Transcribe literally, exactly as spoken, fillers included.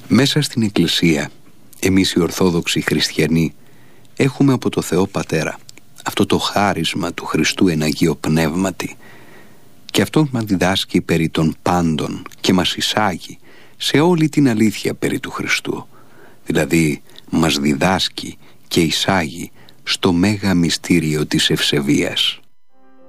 Μέσα στην Εκκλησία, εμείς οι Ορθόδοξοι Χριστιανοί έχουμε από το Θεό Πατέρα αυτό το χάρισμα του Χριστού εν Αγίο Πνεύματι, και αυτό μας διδάσκει περί των πάντων και μας εισάγει σε όλη την αλήθεια περί του Χριστού. Δηλαδή μας διδάσκει και εισάγει στο μέγα μυστήριο της ευσεβίας.